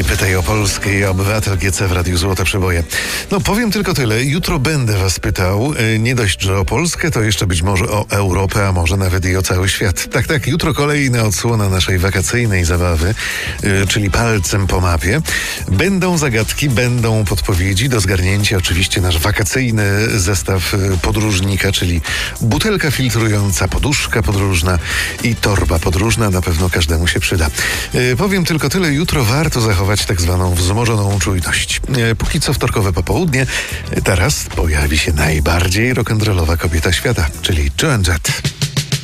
pytaj o Polskie, obywatel GC w Radiu Złote Przeboje. No powiem tylko tyle, jutro będę was pytał, nie dość, że o Polskę, to jeszcze być może o Europę, a może nawet i o cały świat. Tak, jutro kolejna odsłona naszej wakacyjnej zabawy, czyli palcem po mapie. Będą zagadki, będą podpowiedzi, do zgarnięcia oczywiście nasz wakacyjny zestaw podróżnika, czyli butelka filtrująca, poduszka podróżna i torba podróżna, na pewno każdemu się przyda. Powiem tylko tyle, jutro warto zachować tak zwaną wzmożoną czujność. Póki co wtorkowe popołudnie, teraz pojawi się najbardziej rock'n'rollowa kobieta świata, czyli Joan Jett.